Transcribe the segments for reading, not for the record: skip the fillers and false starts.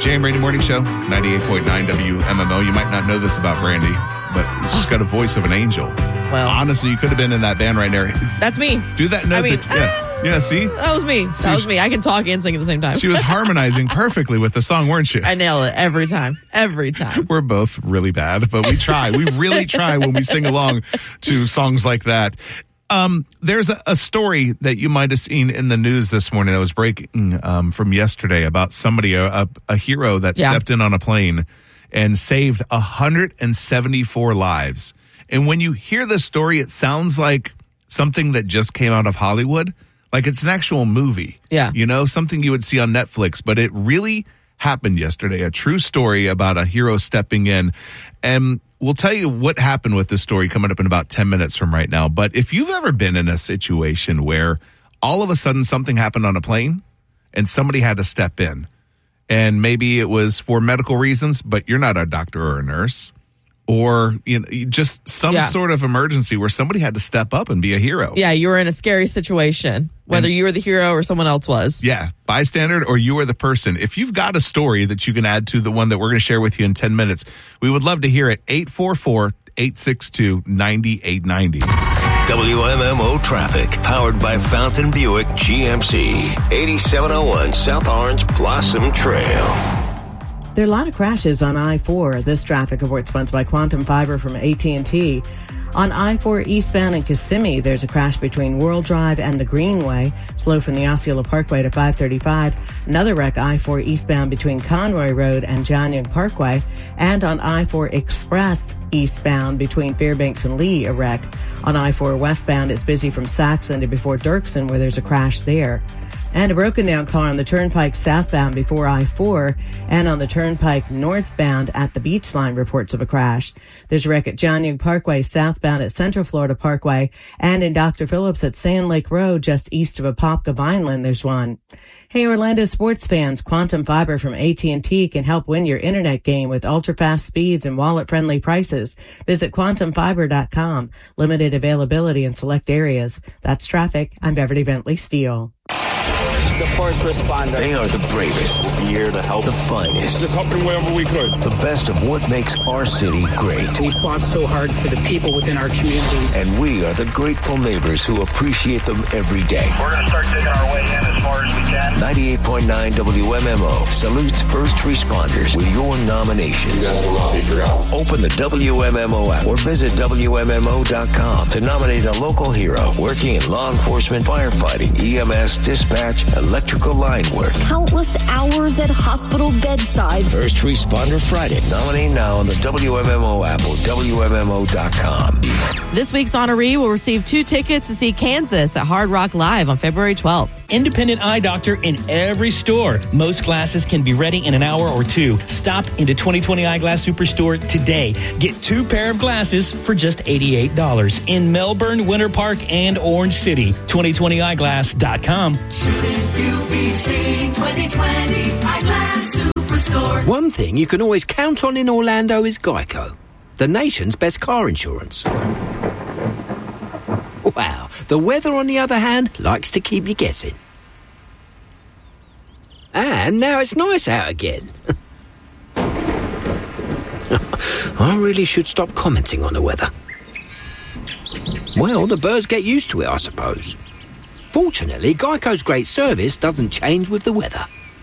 Jam Radio Morning Show, 98.9 WMMO. You might not know this about Brandy, but she's got a voice of an angel. Well, honestly, you could have been in that band right there. That's me. Do that note. Yeah, see? That was me. That was me. I can talk and sing at the same time. She was harmonizing perfectly with the song, weren't you? I nail it every time. Every time. We're both really bad, but we try. We really try when we sing along to songs like that. There's a story that you might have seen in the news this morning that was breaking from yesterday about somebody, a hero that stepped in on a plane and saved 174 lives. And when you hear this story, it sounds like something that just came out of Hollywood. Like it's an actual movie. Yeah. You know, something you would see on Netflix. But it really happened yesterday. A true story about a hero stepping in. And we'll tell you what happened with this story coming up in about 10 minutes from right now. But if you've ever been in a situation where all of a sudden something happened on a plane and somebody had to step in, and maybe it was for medical reasons, but you're not a doctor or a nurse, or just some sort of emergency where somebody had to step up and be a hero. Yeah, you were in a scary situation, whether you were the hero or someone else was. Yeah, bystander or you were the person. If you've got a story that you can add to the one that we're going to share with you in 10 minutes, we would love to hear it. 844-862-9890. WMMO Traffic, powered by Fountain Buick GMC, 8701 South Orange Blossom Trail. There are a lot of crashes on I-4. This traffic report sponsored by Quantum Fiber from AT&T. On I-4 eastbound in Kissimmee, there's a crash between World Drive and the Greenway, slow from the Osceola Parkway to 535. Another wreck, I-4 eastbound between Conroy Road and John Young Parkway. And on I-4 Express eastbound between Fairbanks and Lee, a wreck. On I-4 westbound, it's busy from Saxon to before Dirksen, where there's a crash there. And a broken down car on the Turnpike southbound before I-4 and on the Turnpike northbound at the Beach Line reports of a crash. There's a wreck at John Young Parkway southbound at Central Florida Parkway and in Dr. Phillips at Sand Lake Road just east of Apopka Vineland there's one. Hey Orlando sports fans, Quantum Fiber from AT&T can help win your internet game with ultra-fast speeds and wallet-friendly prices. Visit quantumfiber.com. Limited availability in select areas. That's traffic. I'm Beverly Bentley Steele. The first responder. They are the bravest. Here to help. The finest. Just helping wherever we could. The best of what makes our city great. We fought so hard for the people within our communities. And we are the grateful neighbors who appreciate them every day. We're going to start taking our way in as far as we can. 98.9 WMMO salutes first responders with your nominations. You guys will not be forgotten. Open the WMMO app or visit WMMO.com to nominate a local hero working in law enforcement, firefighting, EMS, dispatch, electrical line work. Countless hours at hospital bedside. First Responder Friday. Nominate now on the WMMO app or WMMO.com. This week's honoree will receive 2 tickets to see Kansas at Hard Rock Live on February 12th. Independent eye doctor in every store. Most glasses can be ready in an hour or 2. Stop into 2020 Eyeglass Superstore today. Get 2 pair of glasses for just $88 in Melbourne, Winter Park, and Orange City. 2020eyeglass.com. Shouldn't you be seeing 2020 Eyeglass Superstore? One thing you can always count on in Orlando is Geico, the nation's best car insurance. Wow, the weather, on the other hand, likes to keep you guessing. And now it's nice out again. I really should stop commenting on the weather. Well, the birds get used to it, I suppose. Fortunately, Geico's great service doesn't change with the weather.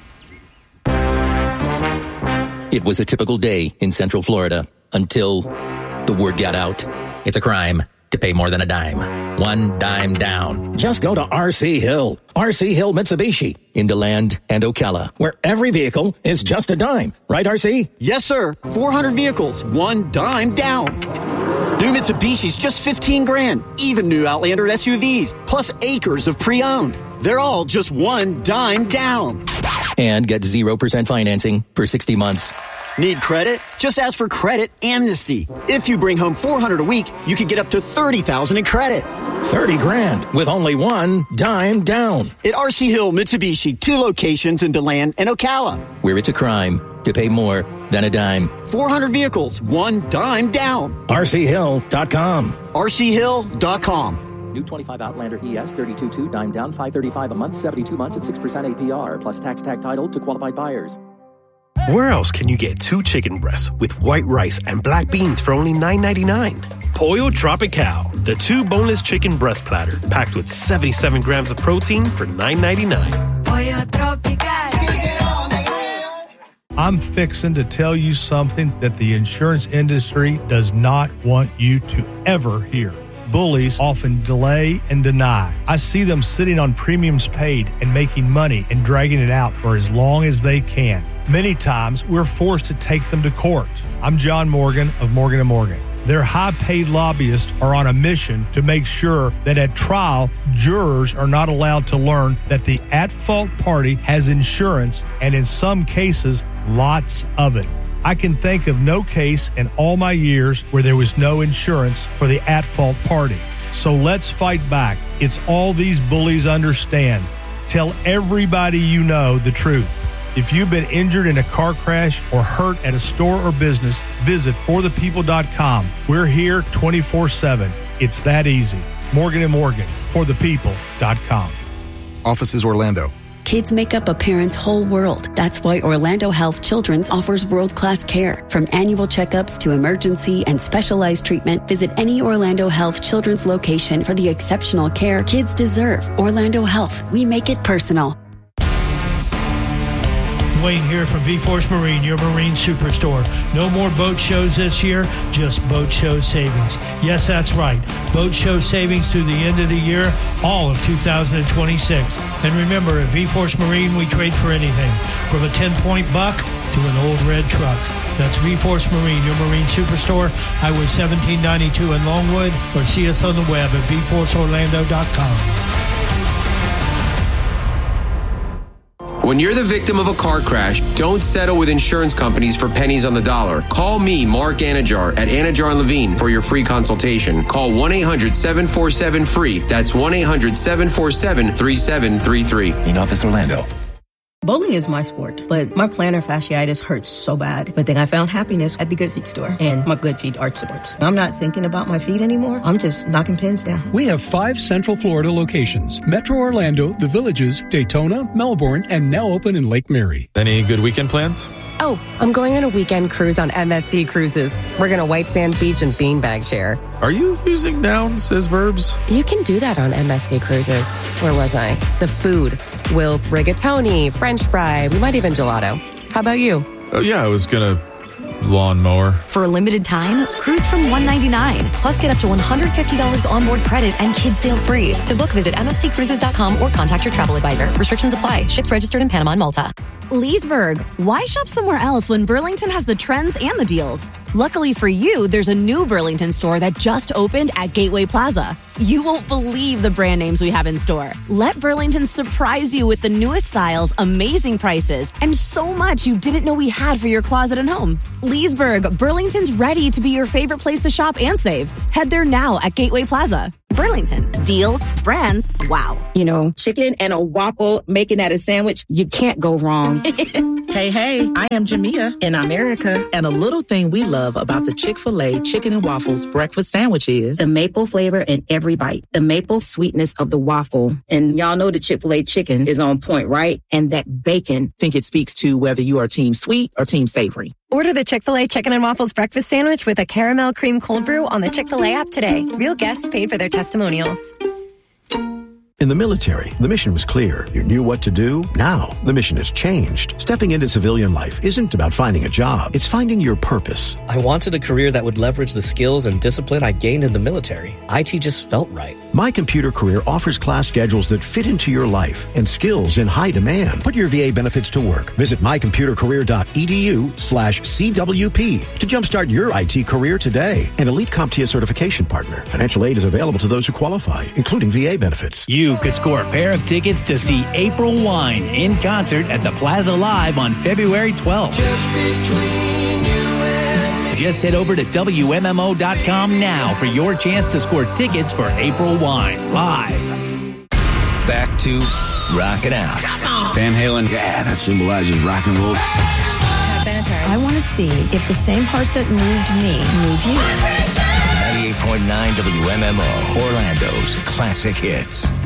It was a typical day in Central Florida until the word got out. It's a crime to pay more than a dime. 1 dime down. Just go to RC Hill. RC Hill Mitsubishi. In DeLand and Ocala. Where every vehicle is just a dime. Right, RC? Yes, sir. 400 vehicles. 1 dime down. New Mitsubishi's just $15,000. Even new Outlander SUVs. Plus acres of pre-owned. They're all just 1 dime down. And get 0% financing for 60 months. Need credit? Just ask for Credit Amnesty. If you bring home $400 a week, you could get up to $30,000 in credit. $30,000 with only 1 dime down. At RC Hill Mitsubishi, 2 locations in DeLand and Ocala. Where it's a crime to pay more than a dime. 400 vehicles, 1 dime down. RCHill.com. RCHill.com. New 25 Outlander ES 32.2 dime down, $535 a month, 72 months at 6% APR plus tax tag title to qualified buyers. Where else can you get 2 chicken breasts with white rice and black beans for only $9.99? Pollo Tropical, the 2 boneless chicken breast platter, packed with 77 grams of protein for $9.99. Pollo Tropical. I'm fixing to tell you something that the insurance industry does not want you to ever hear. Bullies often delay and deny. I see them sitting on premiums paid and making money and dragging it out for as long as they can. Many times, we're forced to take them to court. I'm John Morgan of Morgan & Morgan. Their high-paid lobbyists are on a mission to make sure that at trial, jurors are not allowed to learn that the at-fault party has insurance, and in some cases, lots of it. I can think of no case in all my years where there was no insurance for the at-fault party. So let's fight back. It's all these bullies understand. Tell everybody you know the truth. If you've been injured in a car crash or hurt at a store or business, visit forthepeople.com. We're here 24/7. It's that easy. Morgan & Morgan, forthepeople.com. Offices Orlando. Kids make up a parent's whole world. That's why Orlando Health Children's offers world-class care. From annual checkups to emergency and specialized treatment, visit any Orlando Health Children's location for the exceptional care kids deserve. Orlando Health, we make it personal. Wayne here from V-Force Marine, your marine superstore. No more boat shows this year, just boat show savings. Yes, that's right. Boat show savings through the end of the year, all of 2026. And remember, at V-Force Marine, we trade for anything, from a 10-point buck to an old red truck. That's V-Force Marine, your marine superstore, Highway 1792 in Longwood, or see us on the web at vforceorlando.com. When you're the victim of a car crash, don't settle with insurance companies for pennies on the dollar. Call me, Mark Anajar, at Anajar & Levine for your free consultation. Call 1-800-747-FREE. That's 1-800-747-3733. In Office Orlando. Bowling is my sport, but my plantar fasciitis hurts so bad. But then I found happiness at the Good Feet store and my Good Feet arch supports. I'm not thinking about my feet anymore. I'm just knocking pins down. We have 5 Central Florida locations: Metro Orlando, The Villages, Daytona, Melbourne, and now open in Lake Mary. Any good weekend plans? Oh, I'm going on a weekend cruise on MSC Cruises. We're going to White Sand Beach and Beanbag Share. Are you using nouns as verbs? You can do that on MSC Cruises. Where was I? The food. We'll rigatoni, French fry, we might even gelato. How about you? Oh, yeah, I was going to lawnmower. For a limited time, cruise from $199. Plus, get up to $150 onboard credit and kids sail free. To book, visit msccruises.com or contact your travel advisor. Restrictions apply. Ships registered in Panama and Malta. Leesburg, why shop somewhere else when Burlington has the trends and the deals? Luckily for you, there's a new Burlington store that just opened at Gateway Plaza. You won't believe the brand names we have in store. Let Burlington surprise you with the newest styles, amazing prices, and so much you didn't know we had for your closet and home. Leesburg, Burlington's ready to be your favorite place to shop and save. Head there now at Gateway Plaza. Burlington, deals, brands, wow. You know, chicken and a waffle, making that a sandwich, you can't go wrong. Hey, I am Jamia in America, and a little thing we love about the Chick-fil-A Chicken and Waffles breakfast sandwich is the maple flavor in every bite, the maple sweetness of the waffle. And y'all know the Chick-fil-A chicken is on point, right? And that bacon. I think it speaks to whether you are team sweet or team savory. Order the Chick-fil-A Chicken and Waffles breakfast sandwich with a caramel cream cold brew on the Chick-fil-A app today. Real guests paid for their testimonials. In the military, the mission was clear. You knew what to do. Now, the mission has changed. Stepping into civilian life isn't about finding a job. It's finding your purpose. I wanted a career that would leverage the skills and discipline I gained in the military. IT just felt right. My Computer Career offers class schedules that fit into your life and skills in high demand. Put your VA benefits to work. Visit mycomputercareer.edu/CWP to jumpstart your IT career today. An elite CompTIA certification partner. Financial aid is available to those who qualify, including VA benefits. You could score a pair of tickets to see April Wine in concert at the Plaza Live on February 12th. Just head over to WMMO.com now for your chance to score tickets for April Wine Live. Back to Rockin' Out. Van Halen. Yeah, that symbolizes rock and roll. I want to see if the same parts that moved me move you. 98.9 WMMO, Orlando's classic hits.